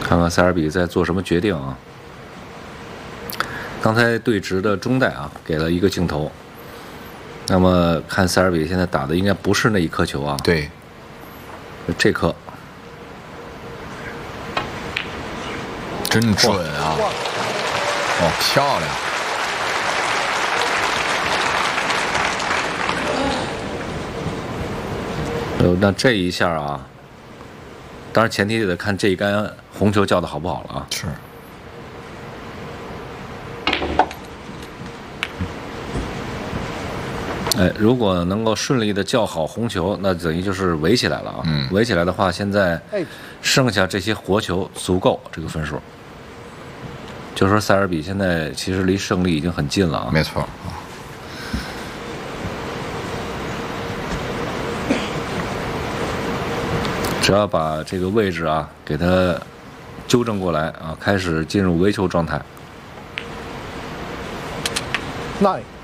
看看塞尔比在做什么决定啊？刚才对直的中带啊，给了一个镜头。那么看塞尔比现在打的应该不是那一颗球啊， 对， 这颗真准啊！哦，漂亮！ 那这一下啊，当然前提得看这一杆红球叫的好不好了啊。 是。 哎，如果能够顺利的叫好红球，那等于就是围起来了啊。围起来的话，现在剩下这些活球足够这个分数。就说塞尔比现在其实离胜利已经很近了啊。 没错。 只要把这个位置啊给它纠正过来啊，开始进入围球状态。 9